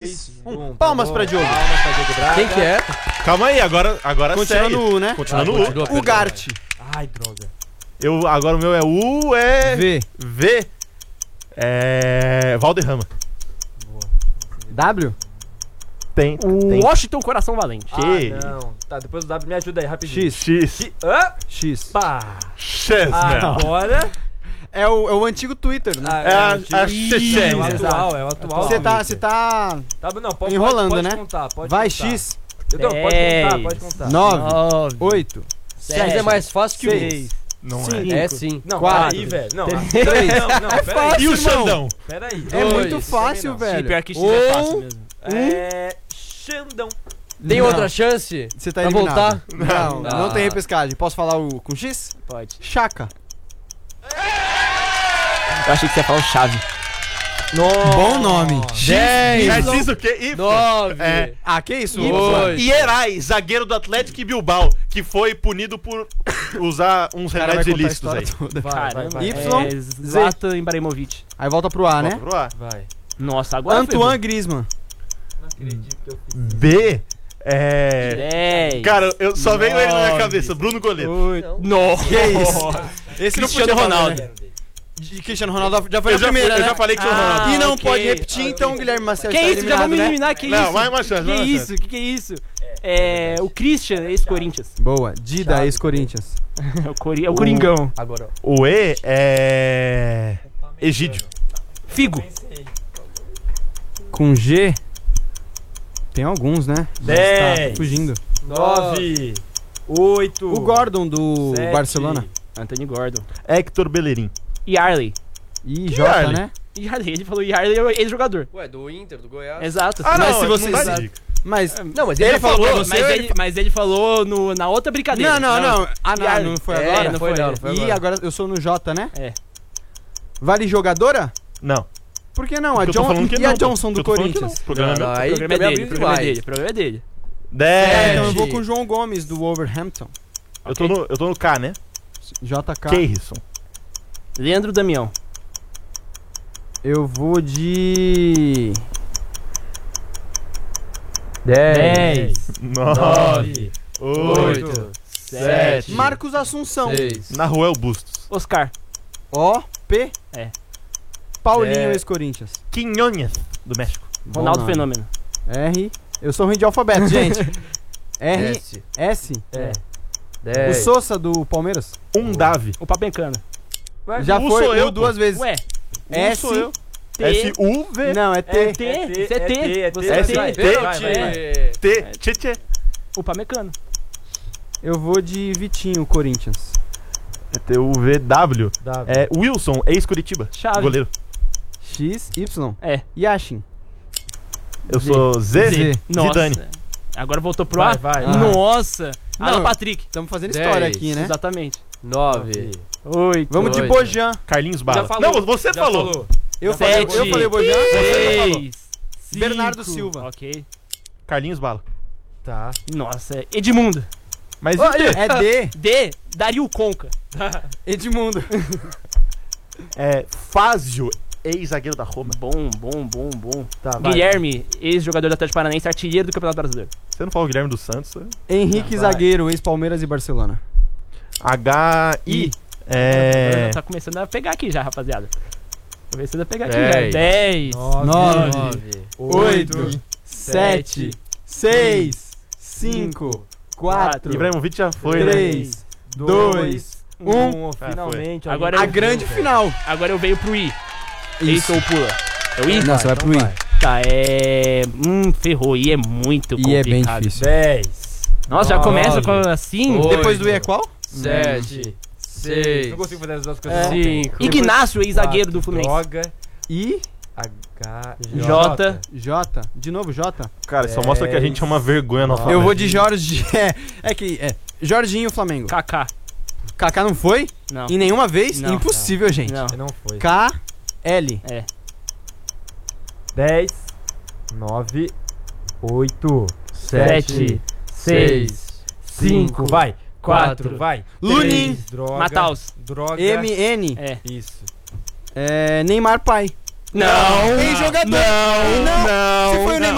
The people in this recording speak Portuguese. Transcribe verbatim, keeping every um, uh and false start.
dois, um. Palmas pra Diogo. Palmas pra Diogo Braga. Quem que é? Calma aí, agora, agora Continua segue. no U, né? Continua Ah, no U. continua, O perdão. Gart. Ai, droga. Eu, agora o meu é U, é... V. V. É... Valderrama. W. Tem, O tem. Washington Coração Valente. Que? Ah, não. Tá, depois o W me ajuda aí, rapidinho. X. X. Hã? X. Pá. Chess, Ah, agora... É o, é o antigo Twitter, né? Ah, É a- antigo- a Ih, Chechênia. É o atual, é o atual. Você tá, você tá Tá, não, pode, enrolando, pode, né? pode contar, pode Vai, contar. X. Eu não, pode Dez. contar, pode contar. nove, Nove. oito, X é mais fácil que o seis, Não cinco, É sim. Não, Quatro. peraí, velho. Não, três. não, não, É peraí. fácil, E o irmão. Xandão? Peraí. É Dois. muito fácil, Também não. Sim, velho. pior que X é fácil Um. mesmo. É... Xandão. Tem Não. outra chance? Você tá Pra eliminado. voltar? Não, Ah. não tem repescagem. Posso falar o com X? Pode. Chaka. Eu achei que você ia falar o Chave. Bom nome. dez. X o quê? Y. nove. É. Ah, que isso? Oito. Ierai, zagueiro do Atlético e Bilbao, que foi punido por usar uns O cara vai remédios contar a ilícitos história aí. toda. Vai, vai, Caramba. vai. Y, É, Zlatan Ibrahimovic. Aí volta pro A, né? Volta pro A. Vai. Nossa, agora Antoine Griezmann. Não acredito que eu fiz. B. É. dez. Cara, eu só veio ele na minha Nove. cabeça. Bruno Goleiro. Oito. Nossa. Que isso? Esse não Cristiano podia falar, Ronaldo. né? De Cristiano Ronaldo já foi Eu a já, primeira, eu né? já falei que tinha o Ah, Ronaldo. E não ok. pode repetir, então o Guilherme Maciel Que está isso? Já vamos eliminado, né? eliminar? Que Não, isso? mais uma chance. Que mais uma isso? Que que é isso? É, o Christian, ex-Corinthians. Boa. Dida, ex-Corinthians. É o, Cori é o Coringão. Agora, ó. O E é. Egídio. Figo. Com G. Tem alguns, né? Dez. Tá fugindo. Nove. Oito. O Gordon do sete, Barcelona. Anthony Gordon. Hector Bellerin. Yarley. E Que J, Yarley? né? Yarley, ele falou Yarley é o ex-jogador. Ué, do Inter, do Goiás. Exato. Ah, Mas não, se você- não dá dica. Mas. Não, mas Ele falou pra mas, você, ele, ele- mas ele falou no, na outra brincadeira. Não, não, não. Ah, não, Yarley. não foi É, agora? não foi, não, não não foi E agora. agora eu sou no J, né? É. Vale jogadora? Não. Por que não? A Porque eu tô John... falando que E não, a pô. Johnson do Eu tô falando que Corinthians? não. O programa é Não, meu. não, aí O programa é também dele, o abriu programa é demais. dele, o programa é dele. dez. É, então eu vou com o João Gomes do Wolverhampton. Eu tô no, eu tô no K, né? J K. Keirson. Leandro Damião. Eu vou de. Dez. nove. Nove. oito. Oito. sete. Marcos Assunção. Seis. Naruel Bustos. Oscar. O P. É. Paulinho, É. ex-Corinthians. Quinhonhas, do México. Bom Ronaldo nome. Fenômeno. R. Eu sou ruim de alfabeto, gente. R. S. S. É. O dez. Sousa do Palmeiras. Um Davi. O Papencano. Ué, Já U foi sou eu, U duas pô. vezes. Ué. S. sou eu. T. S U V. Não, é T. É T. É T, Você é é T. T, é Você T. é S. Vai, T. vai, Pênalti. vai, vai. T. Tchê, tchê. O Pamecano. Eu vou de Vitinho, Corinthians. É T U V W. W. É Wilson, ex-Curitiba. Chave. Goleiro. X, Y. É. Yashin. Eu sou Z. Z. Nossa. Zidane. Agora voltou pro Vai, A? vai. Nossa. Não. Alan Patrick. Estamos fazendo Dez. história aqui, né? Exatamente. Nove. Oito. Vamos de Oito. Bojan. Carlinhos Bala. Já falou. Não, você Já falou. Eu Já falei, falou. eu falei Bojan. Você não falou. Seis. Cinco. Bernardo Silva. Ok. Carlinhos Bala. Tá. Nossa. é Edmundo. Mas e Olha, D? é D. D. Dario Conca. Edmundo. É Fázio, ex-zagueiro da Roma. Bom, bom, bom, bom. Tá, vai. Guilherme, ex-jogador do Atlético Paranaense, artilheiro do Campeonato Brasileiro. Você não falou Guilherme dos Santos? Henrique Ah, vai. Zagueiro, ex-Palmeiras e Barcelona. H I. Já É. Tá começando a pegar aqui já, rapaziada. Começando a pegar aqui Dez. já. dez. Nove. Nove. Nove. Oito. Sete. Seis. Cinco. Quatro. Ibrahimovic já foi, né? Três. Dois. Um. Um. Finalmente. alguém Agora A eu- grande final. Agora eu venho pro I. Isso. Esse ou pula? É o I? Não, você vai pro I. Tá, é. Hum, ferrou. I é muito I é bem complicado. difícil. Dez. Nossa, já Nove. começa com assim? Oito. Depois do I é qual? Sete. Seis. Não consigo fazer as duas coisas. É. ao mesmo tempo. Cinco. Ignácio, ex-zagueiro do Quatro. Fluminense. Droga. I. H. J. J. De novo J. Cara, só mostra que a gente é uma vergonha na Eu vou de Jorge. É, é que. É. Jorginho Flamengo. Kaká. Kaká não foi? Não. Em nenhuma vez? Não. Impossível, gente. Não. Não foi. K. L. É. Dez. Nove. Oito. Sete. Seis. Cinco. Vai. Quatro. Vai. Lunin. Três. Droga. Mataus. Droga. M N. É. Isso. É, Neymar pai. Não. Tem jogador. Não, Não. não. Se foi o Neymar